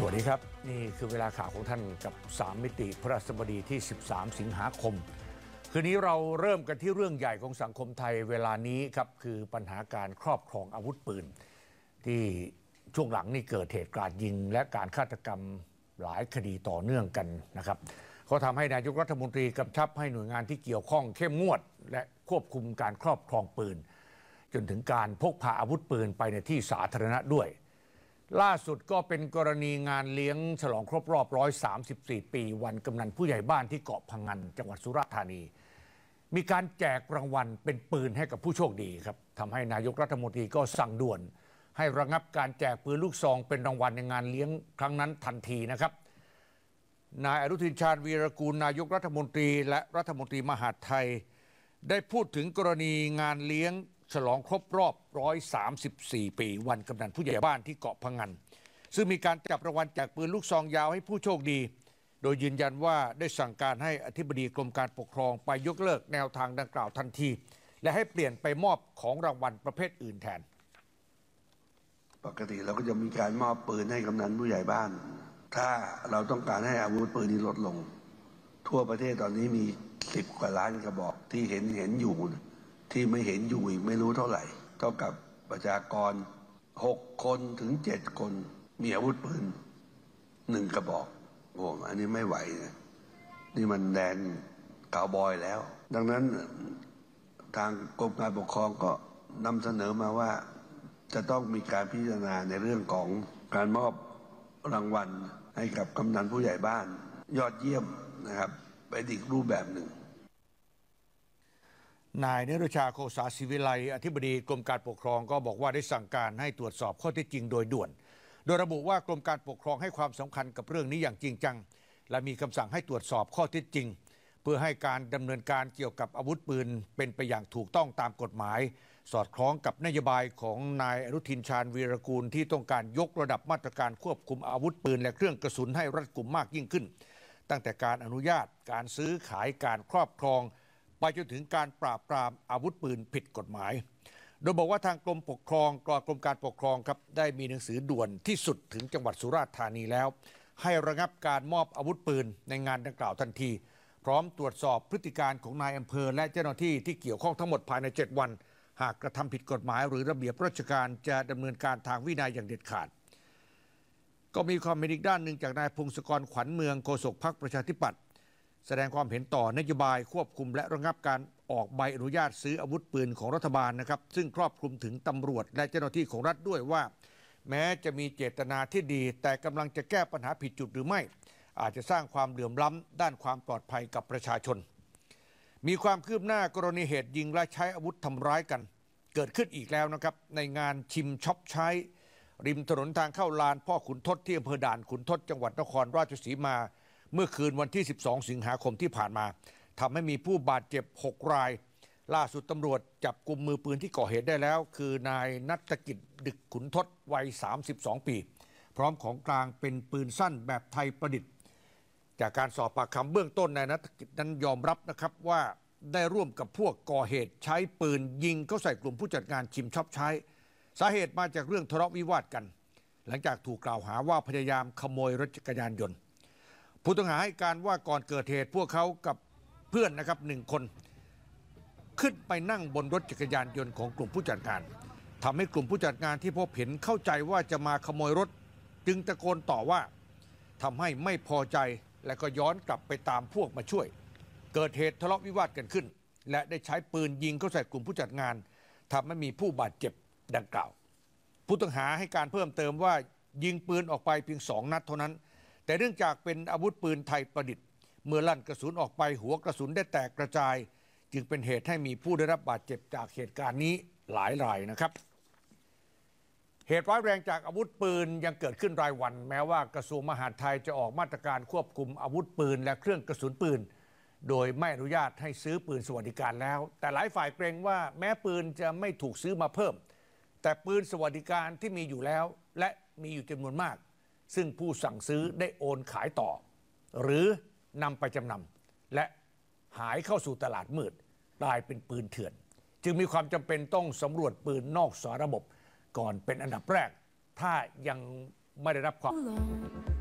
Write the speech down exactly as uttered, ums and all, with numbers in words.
วัสดีครับนี่คือเวลาข่าวของท่านกับสามมิติพฤหัสบดีที่สิบสามสิงหาคมคืนนี้เราเริ่มกันที่เรื่องใหญ่ของสังคมไทยเวลานี้ครับคือปัญหาการครอบครองอาวุธปืนที่ช่วงหลังนี่เกิดเหตุการณ์ยิงและการฆาตกรรมหลายคดีต่อเนื่องกันนะครับก็ทำให้นายกรัฐมนตรีกำชับให้หน่วยงานที่เกี่ยวข้องเข้มงวดและควบคุมการครอบครองปืนจนถึงการพกพาอาวุธปืนไปในที่สาธารณะด้วยล่าสุดก็เป็นกรณีงานเลี้ยงฉลองครบรอบหนึ่งร้อยสามสิบสี่ปีวันกำนันผู้ใหญ่บ้านที่เกาะพังงันจังหวัดสุราษฎร์ธานีมีการแจกรางวัลเป็นปืนให้กับผู้โชคดีครับทำให้นายกรัฐมนตรีก็สั่งด่วนให้ระงับการแจกปืนลูกซองเป็นรางวัลในงานเลี้ยงครั้งนั้นทันทีนะครับนายอนุทินชาญวีรกูลนายกรัฐมนตรีและรัฐมนตรีมหาดไทยได้พูดถึงกรณีงานเลี้ยงฉลองครบรอบหนึ่งร้อยสามสิบสี่ปีวันกำนันผู้ใหญ่บ้านที่เกาะพังงันซึ่งมีการจับรางวัลแจกปืนลูกซองยาวให้ผู้โชคดีโดยยืนยันว่าได้สั่งการให้อธิบดีกรมการปกครองไปยกเลิกแนวทางดังกล่าวทันทีและให้เปลี่ยนไปมอบของรางวัลประเภทอื่นแทนปกติเราก็จะมีการมอบปืนให้กำนันผู้ใหญ่บ้านถ้าเราต้องการให้อาวุธปืนนี้ลดลงทั่วประเทศตอนนี้มีสิบกว่าล้านกระบอกที่เห็นเห็นอยู่ที่ไม่เห็นอยู่อีกไม่รู้เท่าไหร่เท่ากับประชากรหกคนถึงเจ็ดคนมีอาวุธปืนหนึ่งกระบอกโอ้อันนี้ไม่ไหวนะนี่มันแดนคาวบอยแล้วดังนั้นทางกรมการปกครองก็นำเสนอมาว่าจะต้องมีการพิจารณาในเรื่องของการมอบรางวัลให้กับกำนันผู้ใหญ่บ้านยอดเยี่ยมนะครับไปอีกรูปแบบหนึ่งนายนิรชาโคสาศิวิไลอธิบดีกรมการปกครองก็บอกว่าได้สั่งการให้ตรวจสอบข้อเท็จจริงโดยด่วนโดยระบุว่ากรมการปกครองให้ความสำคัญกับเรื่องนี้อย่างจริงจังและมีคำสั่งให้ตรวจสอบข้อเท็จจริงเพื่อให้การดำเนินการเกี่ยวกับอาวุธปืนเป็นไปอย่างถูกต้องตามกฎหมายสอดคล้องกับนโยบายของนายอนุทินชาญวีรกูลที่ต้องการยกระดับมาตรการควบคุมอาวุธปืนและเครื่องกระสุนให้รัดกุมมากยิ่งขึ้นตั้งแต่การอนุญาตการซื้อขายการครอบครองไปจนถึงการปราบปรามอาวุธปืนผิดกฎหมายโดยบอกว่าทางกรมปกครองกรมการปกครองครับได้มีหนังสือด่วนที่สุดถึงจังหวัดสุราษฎร์ธานีแล้วให้ระงับการมอบอาวุธปืนในงานดังกล่าวทันทีพร้อมตรวจสอบพฤติการของนายอำเภอและเจ้าหน้าที่ที่เกี่ยวข้องทั้งหมดภายในเจ็ดวันหากกระทำผิดกฎหมายหรือระเบียบราชการจะดำเนินการทางวินัยอย่างเด็ดขาดก็มีความเห็นอีกด้านหนึ่งจากนายพงศกรขวัญเมืองโฆษกพรรคประชาธิปัตย์แสดงความเห็นต่อนโยบายควบคุมและระงับการออกใบอนุญาตซื้ออาวุธปืนของรัฐบาลนะครับซึ่งครอบคลุมถึงตำรวจและเจ้าหน้าที่ของรัฐด้วยว่าแม้จะมีเจตนาที่ดีแต่กำลังจะแก้ปัญหาผิดจุดหรือไม่อาจจะสร้างความเหลื่อมล้ำด้านความปลอดภัยกับประชาชนมีความคืบหน้ากรณีเหตุยิงและใช้อาวุธทำร้ายกันเกิดขึ้นอีกแล้วนะครับในงานชิมช็อปใช้ริมถนนทางเข้าลานพ่อขุนทดที่อำเภอด่านขุนทดจังหวัดนครราชสีมาเมื่อคืนวันที่สิบสองสิงหาคมที่ผ่านมาทำให้มีผู้บาดเจ็บหกรายล่าสุดตำรวจจับกุมมือปืนที่ก่อเหตุได้แล้วคือนายณัฐกิจดึกขุนทดวัยสามสิบสองปีพร้อมของกลางเป็นปืนสั้นแบบไทยประดิษฐ์จากการสอบปากคำเบื้องต้นนายณัฐกิจนั้นยอมรับนะครับว่าได้ร่วมกับพวกก่อเหตุใช้ปืนยิงเข้าใส่กลุ่มผู้จัดงานชิมช็อปใช้สาเหตุมาจากเรื่องทะเลาะวิวาทกันหลังจากถูกกล่าวหาว่าพยายามขโมยรถจักรยานยนต์ผู้ต้องหาให้การว่าก่อนเกิดเหตุพวกเขากับเพื่อนนะครับหนึ่งคนขึ้นไปนั่งบนรถจักรยานยนต์ของกลุ่มผู้จัดงานทำให้กลุ่มผู้จัดงานที่พบเห็นเข้าใจว่าจะมาขโมยรถจึงตะโกนต่อว่าทำให้ไม่พอใจและก็ย้อนกลับไปตามพวกมาช่วยเกิดเหตุทะเลาะวิวาทกันขึ้นและได้ใช้ปืนยิงเข้าใส่กลุ่มผู้จัดงานทำให้มีผู้บาดเจ็บดังกล่าวผู้ต้องหาให้การเพิ่มเติมว่ายิงปืนออกไปเพียงสองนัดเท่านั้นแต่เนื่องจากเป็นอาวุธปืนไทยประดิษฐ์เมื่อลั่นกระสุนออกไปหัวกระสุนได้แตกกระจายจึงเป็นเหตุให้มีผู้ได้รับบาดเจ็บจากเหตุการณ์นี้หลายรายนะครับเหตุร้ายแรงจากอาวุธปืนยังเกิดขึ้นรายวันแม้ว่ากระทรวงมหาดไทยจะออกมาตรการควบคุมอาวุธปืนและเครื่องกระสุนปืนโดยไม่อนุญาตให้ซื้อปืนสวัสดิการแล้วแต่หลายฝ่ายเกรงว่าแม้ปืนจะไม่ถูกซื้อมาเพิ่มแต่ปืนสวัสดิการที่มีอยู่แล้วและมีอยู่จำนวนมากซึ่งผู้สั่งซื้อได้โอนขายต่อหรือนำไปจำนำและหายเข้าสู่ตลาดมืดกลายเป็นปืนเถื่อนจึงมีความจำเป็นต้องสำรวจปืนนอกสาระบบก่อนเป็นอันดับแรกถ้ายังไม่ได้รับความ